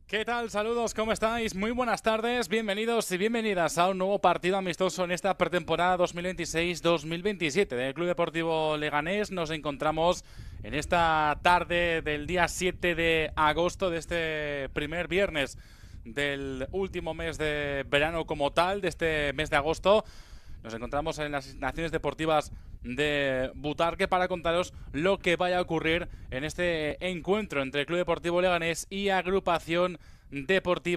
¿Qué tal? Saludos, ¿cómo estáis? Muy buenas tardes, bienvenidos y bienvenidas a un nuevo partido amistoso en esta pretemporada 2026-2027 del Club Deportivo Leganés. Nos encontramos en esta tarde del día 7 de agosto de este primer viernes del último mes de verano como tal, de este mes de agosto. Nos encontramos en las instalaciones deportivas de Butarque para contaros lo que vaya a ocurrir en este encuentro entre el Club Deportivo Leganés y Agrupación Deportiva